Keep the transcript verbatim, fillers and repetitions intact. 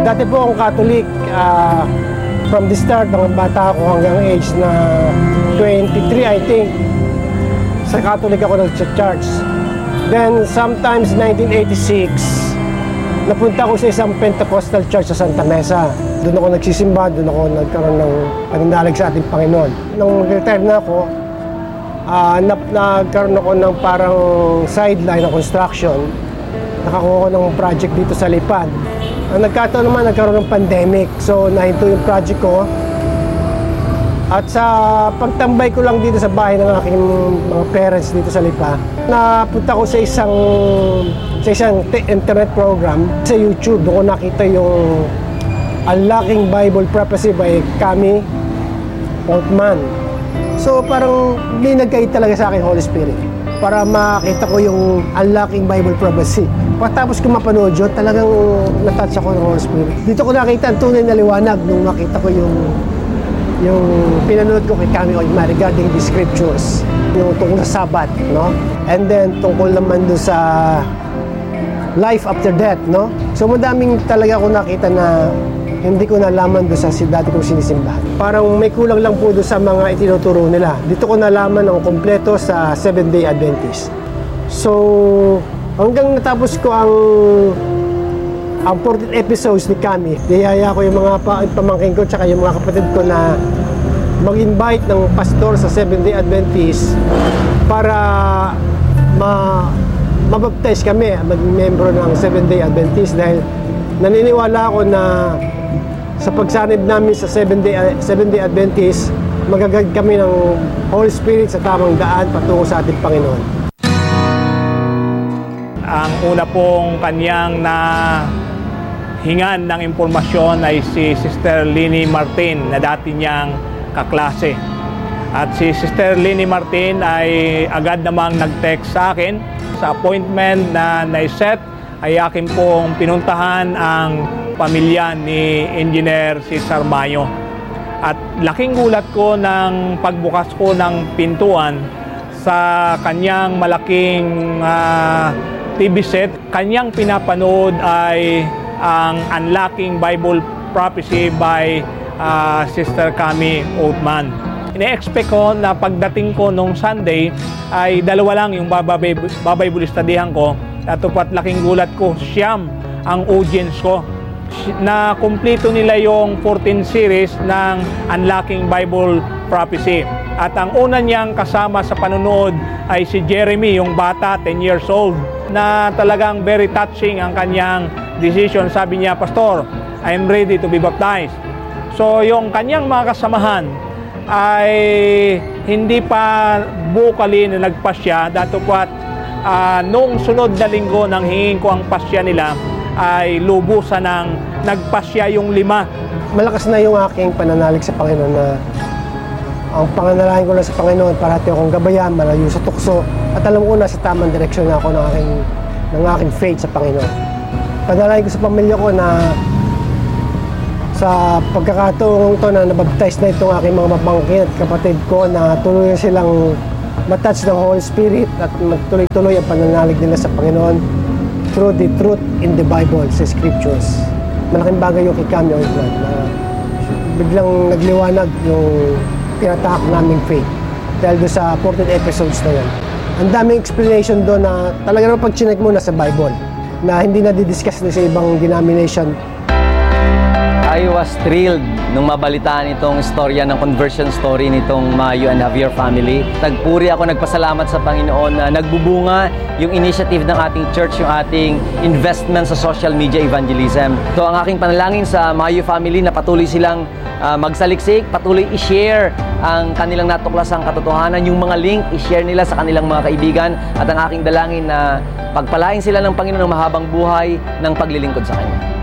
Dati po akong Catholic. Uh, from the start, ng bata ako hanggang age na twenty-three, I think. Sa Catholic ako nag-church. Then, sometimes nineteen eighty-six, napunta ako sa isang Pentecostal church sa Santa Mesa. Doon ako nagsisimba, doon ako nagkaroon ng pananalig sa ating Panginoon. Nung retire na ako, uh, nagkaroon ako ng parang sideline ng construction. Nakakuha ko ng project dito sa Lipad. Ang nagkataon naman, nagkaroon ng pandemic. So, nahinto yung project ko. At sa pagtambay ko lang dito sa bahay ng aking mga parents dito sa Lipa, napunta ko sa isang sa isang internet program sa YouTube. Doon ko nakita yung Unlocking Bible Prophecy by Kami Oatman. So parang may nagkait talaga sa akin Holy Spirit para makita ko yung Unlocking Bible Prophecy. Pagkatapos ko mapanood yun, talagang natouch ako ng Holy Spirit. Dito ko nakita ang tunay na liwanag nung makita ko yung yung pinanood ko kay Kami Oatman regarding the scriptures, yung tungkol sa Sabbath, no? And then tungkol naman doon sa life after death, no? So madaming talaga ako nakita na hindi ko nalaman doon sa dati kong sinisimbahan. Parang may kulang lang po doon sa mga itinuturo nila. Dito ko nalaman ang kompleto sa Seventh-day Adventist. So hanggang natapos ko ang ang fourteen episodes ni Kami, niyaya ko yung mga pa, pamangkin ko tsaka yung mga kapatid ko na mag-invite ng pastor sa Seventh-day Adventist para ma mabaptize kami, maging membro ng Seventh-day Adventist dahil naniniwala ako na sa pagsanib namin sa Seventh-day Seventh-day Adventist, magagad kami ng Holy Spirit sa tamang daan patungo sa ating Panginoon. Ang una pong kanyang na hingan ng impormasyon ay si Sister Lini Martin na dati niyang kaklase. At si Sister Lini Martin ay agad namang nag-text sa akin sa appointment na naiset ay akin pong pinuntahan ang pamilya ni Engineer Cesar Mayo. At laking gulat ko ng pagbukas ko ng pintuan sa kanyang malaking uh, T V set. Kanyang pinapanood ay ang Unlocking Bible Prophecy by uh, Sister Kami Oatman. Ine-expect ko na pagdating ko nung Sunday ay dalawa lang yung babay, babaybul studyhan ko. At upat laking gulat ko, siyam ang audience ko na kumpleto nila yung fourteen series ng Unlocking Bible Prophecy. At ang una niyang kasama sa panonood ay si Jeremy, yung bata, ten years old, na talagang very touching ang kanyang decision. Sabi niya, Pastor, I am ready to be baptized. So yung kanyang mga kasamahan ay hindi pa vocally na nagpasya, datupwat uh, noong sunod na linggo nang hingin ko ang pasya nila ay lubusan ng nagpasya yung lima. Malakas na yung aking pananalig sa Panginoon na ang panganalangin ko na sa Panginoon, parati akong gabayan, malayo sa tukso, at alam ko na sa tamang direksyon na ako ng aking, ng aking faith sa Panginoon. Panalangin ko sa pamilya ko na sa pagkakataong ito na nabaptize na itong aking mga mapangkin at kapatid ko na tuloy silang matouch ng Holy Spirit at magtuloy-tuloy ang pananalig nila sa Panginoon through the truth in the Bible, sa Scriptures. Malaking bagay yung kay Kami Oatman na biglang nagliwanag yung tinatahak naming faith dahil doon sa fourteen episodes na yan. Ang daming explanation doon na talaga naman pag chinek mo na sa Bible na hindi na didiscuss na sa ibang denomination. I was thrilled nung mabalitaan itong istorya ng conversion story nitong Mayo and Javier family. Nagpuri ako, nagpasalamat sa Panginoon na nagbubunga yung initiative ng ating church, yung ating investment sa social media evangelism. So ang aking panalangin sa Mayo family na patuloy silang uh, magsaliksik, patuloy i-share ang kanilang natuklasang katotohanan, yung mga link, i-share nila sa kanilang mga kaibigan, at ang aking dalangin na pagpalain sila ng Panginoon ng mahabang buhay ng paglilingkod sa Kanya.